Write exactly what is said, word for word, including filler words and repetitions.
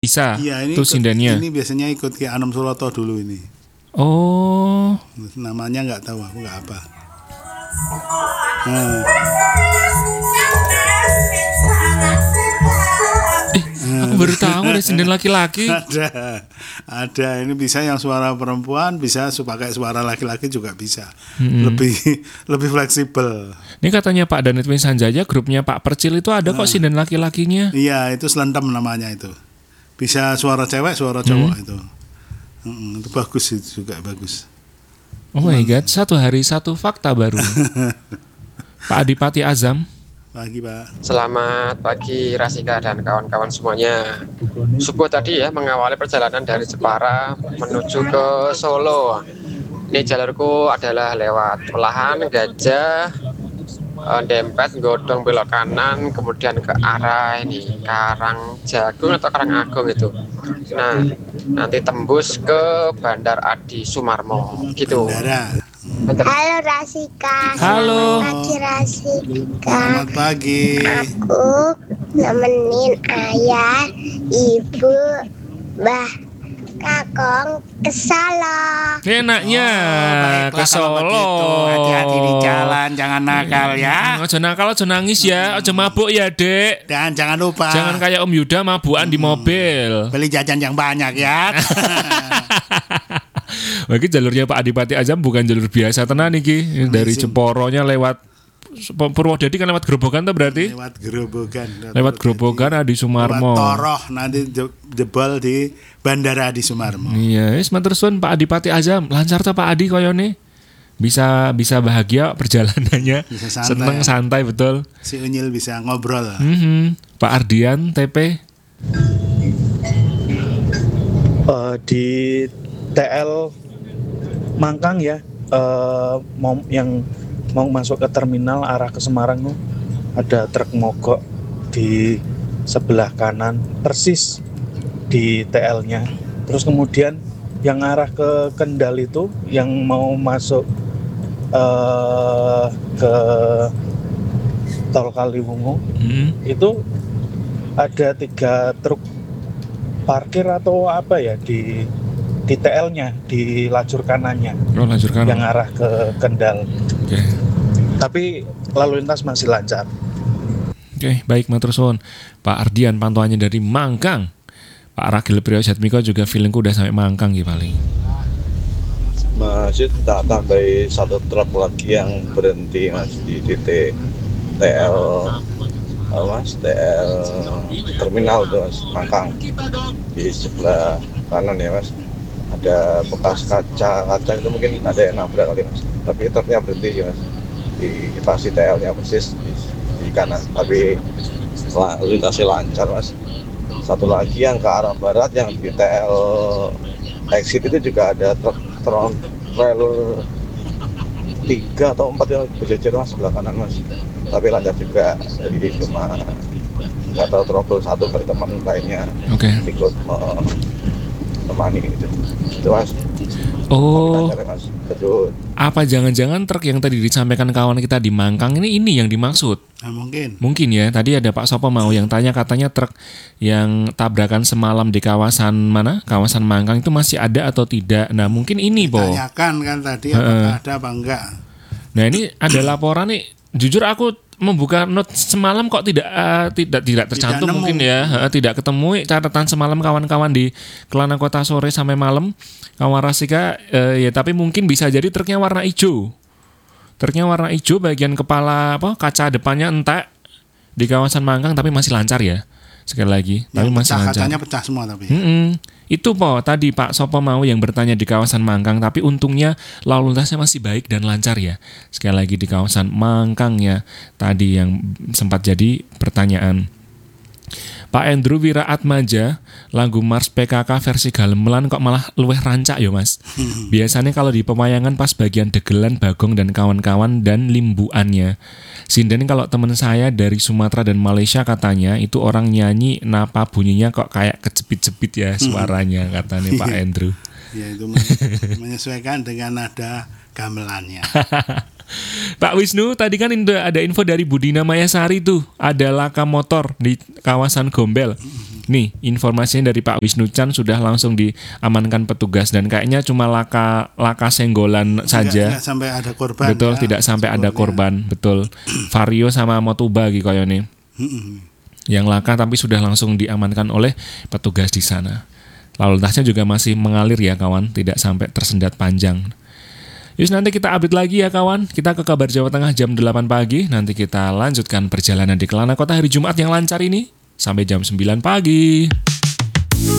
bisa. Iya, ini tuh ikut, sindennya. ini biasanya ikut ke Anom Suroto dulu ini. Oh. Namanya nggak tahu aku nggak apa. Nah. Eh, aku baru tahu ada sinden laki-laki. Ada, ada. Ini bisa yang suara perempuan, bisa pakai suara laki-laki juga bisa. Hmm. Lebih lebih fleksibel. Ini katanya Pak Danitwin Sanjaya, grupnya Pak Percil itu ada kok nah. sinden laki-lakinya. Iya, itu Selendem namanya itu. Bisa suara cewek, suara cowok hmm. itu. Hmm, itu bagus, itu juga bagus. Oh my god, satu hari satu fakta baru. Pak Adipati Azam. Pagi Pak. Selamat pagi Rasika dan kawan-kawan semuanya. Subuh tadi ya mengawali perjalanan dari Jepara menuju ke Solo. Ini jalurku adalah lewat Pelahan, Gajah, Dempet, Godong belok kanan, kemudian ke arah ini Karang Jagung atau Karang Agung itu. Nah, nanti tembus ke Bandar Adi Sumarmo gitu. Bandara. Halo Rasika. Halo. Selamat pagi Rasika. Selamat pagi. Aku nemenin ayah, ibu, Mbah Kakong ke Solo. Enaknya oh, ke Solo. Hati-hati di jalan, jangan nakal ya. Ojo nakal, ojo nangis ya, ojo mabuk ya Dek. Dan jangan lupa. Jangan kayak Om Yuda mabukan hmm. di mobil. Beli jajan yang banyak ya. Bagi jalurnya Pak Adipati Azam bukan jalur biasa tenan iki. Dari Jeporonya lewat Purwodadi kan lewat Grobogan tuh berarti? Lewat Grobogan. Lewat Grobogan Adi Sumarmo. Lewat Toroh nanti jebol di Bandara Adi Sumarmo. Iya, wis matur suwun Pak Adipati Azam. Lancar ta Pak Adi koyone? Bisa bisa bahagia perjalanannya. Bisa santai. Seneng santai betul. Si Unyil bisa ngobrol. Mm-hmm. Pak Ardian T P. Uh, di T L Mangkang ya, uh, mau yang mau masuk ke terminal arah ke Semarang tuh ada truk mogok di sebelah kanan persis di T L-nya. Terus kemudian yang arah ke Kendal itu yang mau masuk uh, ke Tol Kaliwungu hmm. itu ada tiga truk parkir atau apa ya di di T L-nya, di lajur kanannya. Oh, lajur kanan. Yang arah ke Kendal. Oke. Okay. Tapi lalu lintas masih lancar. Oke, okay, baik matur suwun. Pak Ardian pantauannya dari Mangkang. Pak Ragil Priyo Jatmiko juga feelingku udah sampai Mangkang ya paling. Masih tak tambahi satu truk lagi yang berhenti Mas di titik T L oh, Mas T L terminal tuh Mas Mangkang di sebelah kanan ya Mas. Ada bekas kaca-kaca itu mungkin ada yang nabrak kali Mas. Tapi truknya berhenti ya Mas. Di pasti T L-nya persis di, di kanan. Tapi lintasnya lancar Mas. Satu lagi yang ke arah barat yang di T L exit itu juga ada truk trailer tiga atau empat yang berjejer Mas sebelah kanan Mas. Tapi lancar juga. Jadi cuma nggak tahu trouble satu berteman lainnya. Oke. Okay. Ikut uh, temani gitu. Itu Mas. Oh. Mas. Betul. Apa jangan-jangan truk yang tadi disampaikan kawan kita di Mangkang ini ini yang dimaksud? Nah, mungkin. Mungkin ya. Tadi ada Pak Sopo mau yang tanya katanya truk yang tabrakan semalam di kawasan mana? Kawasan Mangkang itu masih ada atau tidak? Nah, mungkin ini, Bo. Tanyakan kan tadi apakah ada apa enggak. Nah, ini ada laporan nih. Jujur aku membuka note semalam kok tidak uh, tidak tidak tercantum tidak mungkin ya, uh, tidak ketemu catatan semalam kawan-kawan di Kelana Kota sore sampai malam kawan Rasika uh, ya tapi mungkin bisa jadi truknya warna hijau. Truknya warna hijau bagian kepala apa kaca depannya entek di kawasan Mangkang tapi masih lancar ya. Sekali lagi, yang tapi masih pecah, lancar. Kacanya pecah semua tapi. Mm-mm. Itu po tadi Pak Sopo mau yang bertanya di kawasan Mangkang, tapi untungnya lalu lintasnya masih baik dan lancar ya. Sekali lagi di kawasan Mangkang ya. Tadi yang sempat jadi pertanyaan. Pak Andrew Wira Atmaja, lagu Mars P K K versi gamelan kok malah luweh rancak ya Mas. Biasanya kalau di pemayangan pas bagian degelan Bagong dan kawan-kawan dan limbuannya. Sinden kalau teman saya dari Sumatera dan Malaysia katanya itu orang nyanyi napa bunyinya kok kayak kejepit-jepit ya suaranya katanya Pak Andrew. Ya itu menyesuaikan dengan nada gamelannya. Pak Wisnu, tadi kan ada info dari Budina Mayasari tuh, ada laka motor di kawasan Gombel. Nih, informasinya dari Pak Wisnu Chan sudah langsung diamankan petugas dan kayaknya cuma laka laka senggolan saja. Tidak sampai ada korban. Betul, ya, tidak sampai ada sebelumnya. korban, betul. Vario sama Motuba gitu koyone. Yang laka tapi sudah langsung diamankan oleh petugas di sana. Lalu lintasnya juga masih mengalir ya kawan, tidak sampai tersendat panjang. Yus, nanti kita update lagi ya kawan. Kita ke kabar Jawa Tengah jam delapan pagi. Nanti kita lanjutkan perjalanan di Kelana Kota hari Jumat yang lancar ini sampai jam sembilan pagi.